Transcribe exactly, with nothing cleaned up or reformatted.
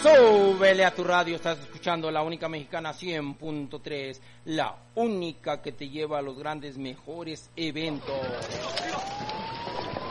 Súbele a tu radio, estás escuchando la única mexicana cien punto tres, la única que te lleva a los grandes, mejores eventos.